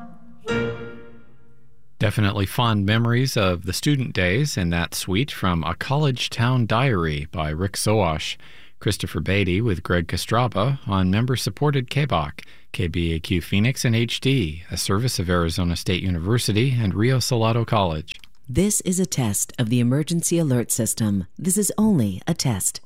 Definitely fond memories of the student days in that suite from A College Town Diary by Rick Soash. Christopher Beatty with Greg Kostraba on member-supported KBOC, KBAQ Phoenix and HD, a service of Arizona State University and Rio Salado College. This is a test of the emergency alert system. This is only a test.